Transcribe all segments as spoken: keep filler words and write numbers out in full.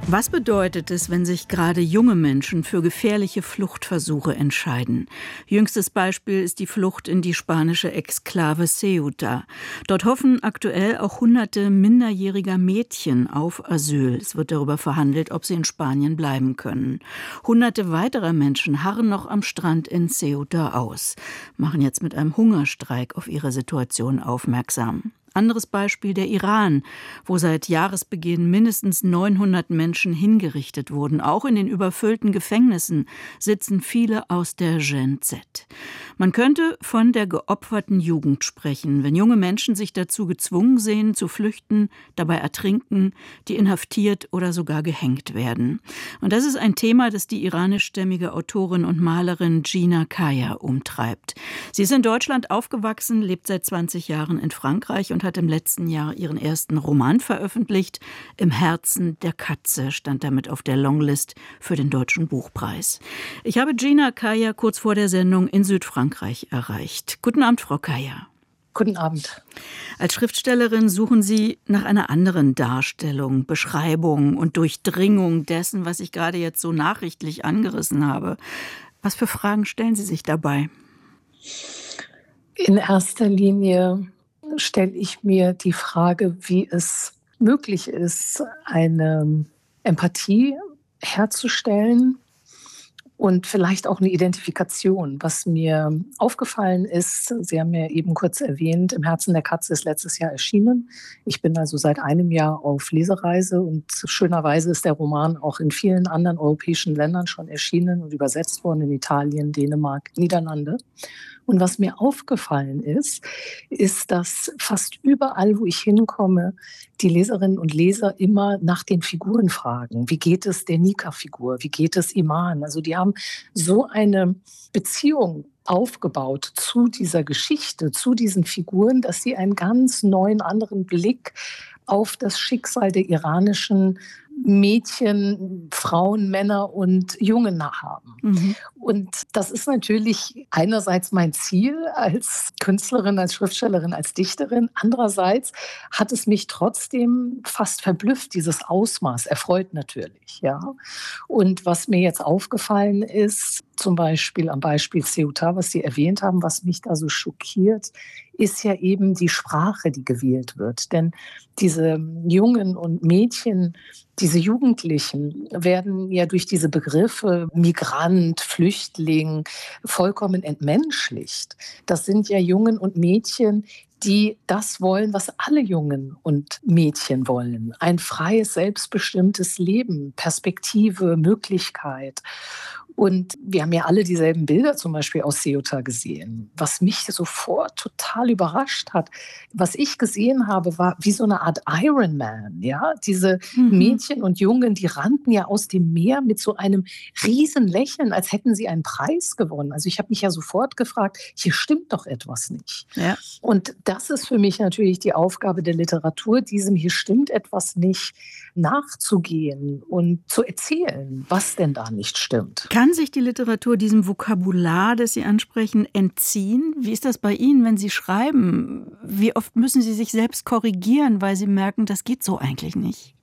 Was bedeutet es, wenn sich gerade junge Menschen für gefährliche Fluchtversuche entscheiden? Jüngstes Beispiel ist die Flucht in die spanische Exklave Ceuta. Dort hoffen aktuell auch hunderte minderjähriger Mädchen auf Asyl. Es wird darüber verhandelt, ob sie in Spanien bleiben können. Hunderte weiterer Menschen harren noch am Strand in Ceuta aus, machen jetzt mit einem Hungerstreik auf ihre Situation aufmerksam. Anderes Beispiel der Iran, wo seit Jahresbeginn mindestens neunhundert Menschen hingerichtet wurden. Auch in den überfüllten Gefängnissen sitzen viele aus der Gen Z. Man könnte von der geopferten Jugend sprechen, wenn junge Menschen sich dazu gezwungen sehen, zu flüchten, dabei ertrinken, die inhaftiert oder sogar gehängt werden. Und das ist ein Thema, das die iranischstämmige Autorin und Malerin Gina Kaya umtreibt. Sie ist in Deutschland aufgewachsen, lebt seit zwanzig Jahren in Frankreich und hat im letzten Jahr ihren ersten Roman veröffentlicht. Im Herzen der Katze stand damit auf der Longlist für den Deutschen Buchpreis. Ich habe Gina Kaya kurz vor der Sendung in Südfrankreich erreicht. Guten Abend, Frau Kaya. Guten Abend. Als Schriftstellerin suchen Sie nach einer anderen Darstellung, Beschreibung und Durchdringung dessen, was ich gerade jetzt so nachrichtlich angerissen habe. Was für Fragen stellen Sie sich dabei? In erster Linie stelle ich mir die Frage, wie es möglich ist, eine Empathie herzustellen und vielleicht auch eine Identifikation. Was mir aufgefallen ist, Sie haben ja eben kurz erwähnt, Im Herzen der Katze ist letztes Jahr erschienen. Ich bin also seit einem Jahr auf Lesereise und schönerweise ist der Roman auch in vielen anderen europäischen Ländern schon erschienen und übersetzt worden, in Italien, Dänemark, Niederlande. Und was mir aufgefallen ist, ist, dass fast überall, wo ich hinkomme, die Leserinnen und Leser immer nach den Figuren fragen. Wie geht es der Nika-Figur? Wie geht es Iman? Also die haben so eine Beziehung aufgebaut zu dieser Geschichte, zu diesen Figuren, dass sie einen ganz neuen, anderen Blick auf das Schicksal der iranischen Mädchen, Frauen, Männer und Jungen haben. Mhm. Und das ist natürlich einerseits mein Ziel als Künstlerin, als Schriftstellerin, als Dichterin. Andererseits hat es mich trotzdem fast verblüfft, dieses Ausmaß, erfreut natürlich. Ja. Und was mir jetzt aufgefallen ist, zum Beispiel am Beispiel Ceuta, was Sie erwähnt haben, was mich da so schockiert, ist ja eben die Sprache, die gewählt wird. Denn diese Jungen und Mädchen, diese Jugendlichen werden ja durch diese Begriffe Migrant, Flüchtling vollkommen entmenschlicht. Das sind ja Jungen und Mädchen, die das wollen, was alle Jungen und Mädchen wollen. Ein freies, selbstbestimmtes Leben, Perspektive, Möglichkeit. Und wir haben ja alle dieselben Bilder zum Beispiel aus Ceuta gesehen. Was mich sofort total überrascht hat, was ich gesehen habe, war wie so eine Art Iron Man. Ja? Diese mhm. Mädchen und Jungen, die rannten ja aus dem Meer mit so einem riesen Lächeln, als hätten sie einen Preis gewonnen. Also ich habe mich ja sofort gefragt, hier stimmt doch etwas nicht. Ja. Und das ist für mich natürlich die Aufgabe der Literatur, diesem hier stimmt etwas nicht nachzugehen und zu erzählen, was denn da nicht stimmt. Kann sich die Literatur diesem Vokabular, das Sie ansprechen, entziehen? Wie ist das bei Ihnen, wenn Sie schreiben? Wie oft müssen Sie sich selbst korrigieren, weil Sie merken, das geht so eigentlich nicht?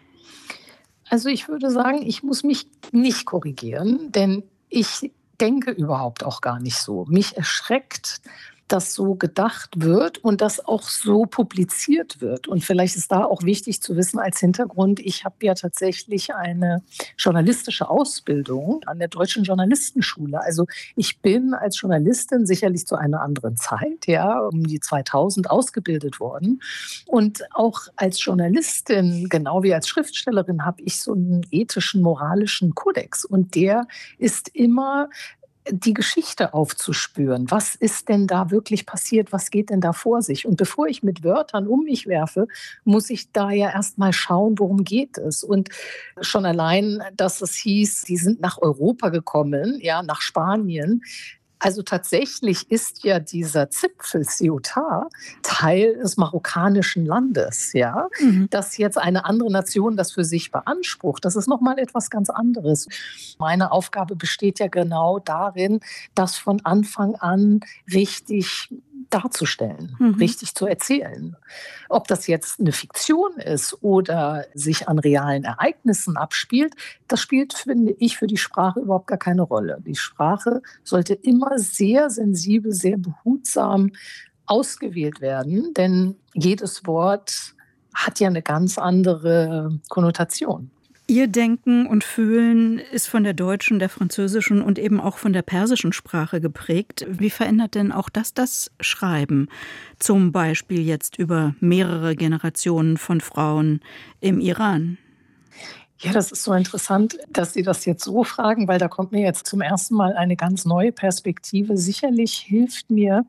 Also ich würde sagen, ich muss mich nicht korrigieren, denn ich denke überhaupt auch gar nicht so. Mich erschreckt, dass so gedacht wird und das auch so publiziert wird. Und vielleicht ist da auch wichtig zu wissen als Hintergrund, ich habe ja tatsächlich eine journalistische Ausbildung an der Deutschen Journalistenschule. Also ich bin als Journalistin sicherlich zu einer anderen Zeit, ja, um die zweitausend ausgebildet worden. Und auch als Journalistin, genau wie als Schriftstellerin, habe ich so einen ethischen, moralischen Kodex. Und der ist immer die Geschichte aufzuspüren. Was ist denn da wirklich passiert? Was geht denn da vor sich? Und bevor ich mit Wörtern um mich werfe, muss ich da ja erst mal schauen, worum geht es. Und schon allein, dass es hieß, die sind nach Europa gekommen, ja, nach Spanien. Also tatsächlich ist ja dieser Zipfel Ceuta Teil des marokkanischen Landes, ja. Mhm. Dass jetzt eine andere Nation das für sich beansprucht, das ist nochmal etwas ganz anderes. Meine Aufgabe besteht ja genau darin, das von Anfang an richtig darzustellen, Mhm. richtig zu erzählen. Ob das jetzt eine Fiktion ist oder sich an realen Ereignissen abspielt, das spielt, finde ich, für die Sprache überhaupt gar keine Rolle. Die Sprache sollte immer sehr sensibel, sehr behutsam ausgewählt werden, denn jedes Wort hat ja eine ganz andere Konnotation. Ihr Denken und Fühlen ist von der deutschen, der französischen und eben auch von der persischen Sprache geprägt. Wie verändert denn auch das das Schreiben? Zum Beispiel jetzt über mehrere Generationen von Frauen im Iran. Ja, das ist so interessant, dass Sie das jetzt so fragen, weil da kommt mir jetzt zum ersten Mal eine ganz neue Perspektive. Sicherlich hilft mir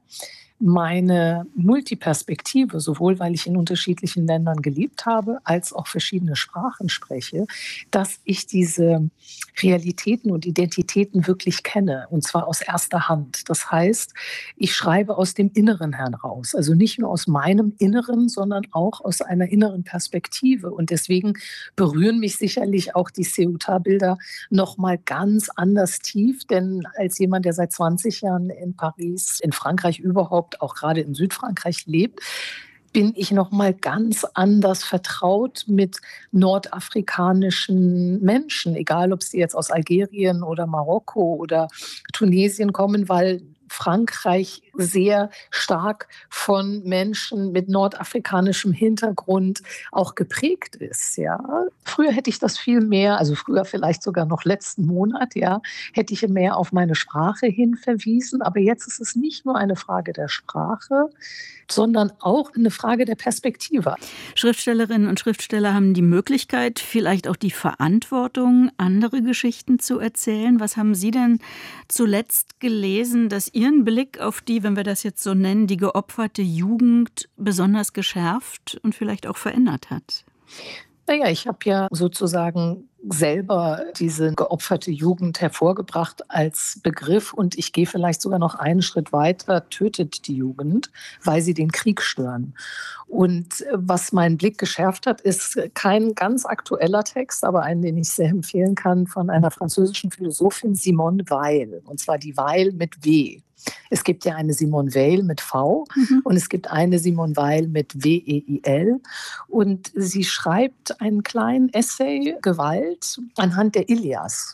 meine Multiperspektive, sowohl weil ich in unterschiedlichen Ländern gelebt habe, als auch verschiedene Sprachen spreche, dass ich diese Realitäten und Identitäten wirklich kenne, und zwar aus erster Hand. Das heißt, ich schreibe aus dem Inneren heraus, also nicht nur aus meinem Inneren, sondern auch aus einer inneren Perspektive. Und deswegen berühren mich sicherlich auch die Ceuta-Bilder noch mal ganz anders tief, denn als jemand, der seit zwanzig Jahren in Paris, in Frankreich überhaupt, auch gerade in Südfrankreich lebt, bin ich noch mal ganz anders vertraut mit nordafrikanischen Menschen, egal ob sie jetzt aus Algerien oder Marokko oder Tunesien kommen, weil Frankreich sehr stark von Menschen mit nordafrikanischem Hintergrund auch geprägt ist. Ja. Früher hätte ich das viel mehr, also früher vielleicht sogar noch letzten Monat, ja, hätte ich mehr auf meine Sprache hin verwiesen. Aber jetzt ist es nicht nur eine Frage der Sprache, sondern auch eine Frage der Perspektive. Schriftstellerinnen und Schriftsteller haben die Möglichkeit, vielleicht auch die Verantwortung, andere Geschichten zu erzählen. Was haben Sie denn zuletzt gelesen, das Ihren Blick auf die, wenn wir das jetzt so nennen, die geopferte Jugend besonders geschärft und vielleicht auch verändert hat? Naja, ich habe ja sozusagen selber diese geopferte Jugend hervorgebracht als Begriff, und ich gehe vielleicht sogar noch einen Schritt weiter: tötet die Jugend, weil sie den Krieg stören. Und was meinen Blick geschärft hat, ist kein ganz aktueller Text, aber einen, den ich sehr empfehlen kann, von einer französischen Philosophin, Simone Weil, und zwar die Weil mit W. Es gibt ja eine Simone Weil mit V, Mhm. und es gibt eine Simone Weil mit W E I L. Und sie schreibt einen kleinen Essay, Gewalt, anhand der Ilias.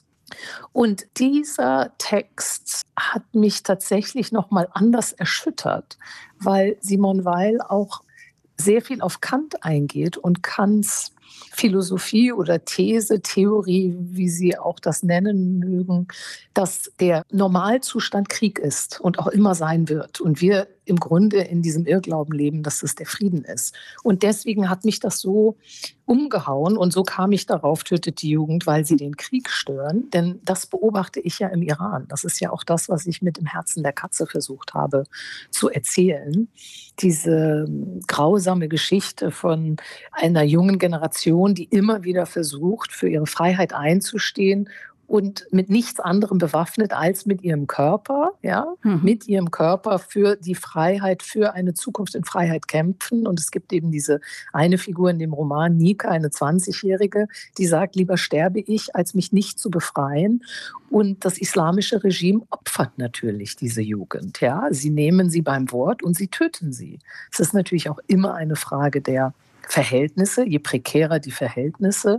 Und dieser Text hat mich tatsächlich noch mal anders erschüttert, weil Simone Weil auch sehr viel auf Kant eingeht und Kants Philosophie oder These, Theorie, wie Sie auch das nennen mögen, dass der Normalzustand Krieg ist und auch immer sein wird. Und wir im Grunde in diesem Irrglauben leben, dass es der Frieden ist. Und deswegen hat mich das so umgehauen, und so kam ich darauf: tötet die Jugend, weil sie den Krieg stören. Denn das beobachte ich ja im Iran. Das ist ja auch das, was ich mit dem Herzen der Katze versucht habe zu erzählen. Diese grausame Geschichte von einer jungen Generation, die immer wieder versucht, für ihre Freiheit einzustehen und mit nichts anderem bewaffnet als mit ihrem Körper, ja, Mhm. mit ihrem Körper für die Freiheit, für eine Zukunft in Freiheit kämpfen. Und es gibt eben diese eine Figur in dem Roman, Nika, eine zwanzigjährige, die sagt: lieber sterbe ich, als mich nicht zu befreien. Und das islamische Regime opfert natürlich diese Jugend. Ja. Sie nehmen sie beim Wort und sie töten sie. Es ist natürlich auch immer eine Frage der Verhältnisse. Je prekärer die Verhältnisse,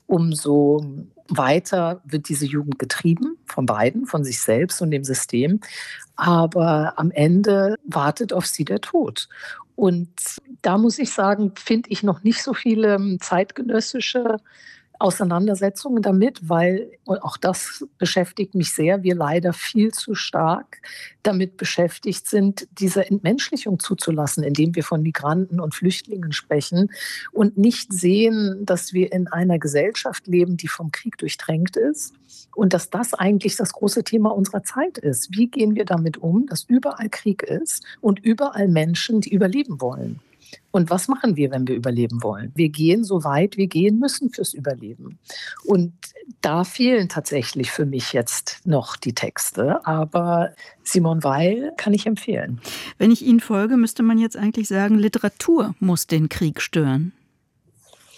umso weiter wird diese Jugend getrieben, von beiden, von sich selbst und dem System. Aber am Ende wartet auf sie der Tod. Und da muss ich sagen, finde ich noch nicht so viele zeitgenössische Auseinandersetzungen damit, weil, und auch das beschäftigt mich sehr, wir leider viel zu stark damit beschäftigt sind, diese Entmenschlichung zuzulassen, indem wir von Migranten und Flüchtlingen sprechen und nicht sehen, dass wir in einer Gesellschaft leben, die vom Krieg durchtränkt ist, und dass das eigentlich das große Thema unserer Zeit ist. Wie gehen wir damit um, dass überall Krieg ist und überall Menschen, die überleben wollen? Und was machen wir, wenn wir überleben wollen? Wir gehen so weit wir gehen müssen fürs Überleben. Und da fehlen tatsächlich für mich jetzt noch die Texte. Aber Simone Weil kann ich empfehlen. Wenn ich Ihnen folge, müsste man jetzt eigentlich sagen, Literatur muss den Krieg stören.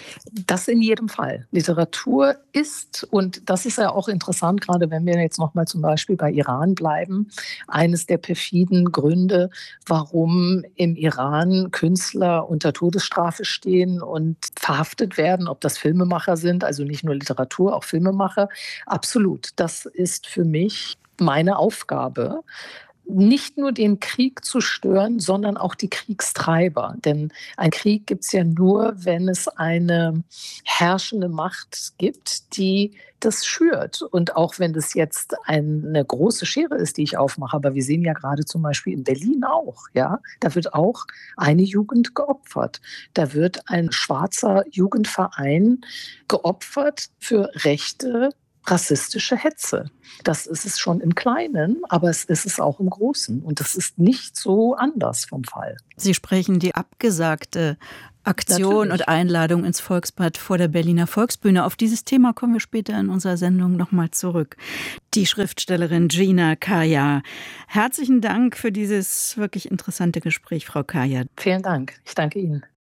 Das in jedem Fall. Literatur ist, und das ist ja auch interessant, gerade wenn wir jetzt noch mal zum Beispiel bei Iran bleiben, eines der perfiden Gründe, warum im Iran Künstler unter Todesstrafe stehen und verhaftet werden, ob das Filmemacher sind, also nicht nur Literatur, auch Filmemacher. Absolut. Das ist für mich meine Aufgabe, nicht nur den Krieg zu stören, sondern auch die Kriegstreiber. Denn ein Krieg gibt es ja nur, wenn es eine herrschende Macht gibt, die das schürt. Und auch wenn das jetzt eine große Schere ist, die ich aufmache, aber wir sehen ja gerade zum Beispiel in Berlin auch, ja, da wird auch eine Jugend geopfert. Da wird ein schwarzer Jugendverein geopfert für rechte rassistische Hetze. Das ist es schon im Kleinen, aber es ist es auch im Großen. Und das ist nicht so anders vom Fall. Sie sprechen die abgesagte Aktion Natürlich. Und Einladung ins Volksbad vor der Berliner Volksbühne. Auf dieses Thema kommen wir später in unserer Sendung nochmal zurück. Die Schriftstellerin Gina Kaya. Herzlichen Dank für dieses wirklich interessante Gespräch, Frau Kaya. Vielen Dank. Ich danke Ihnen.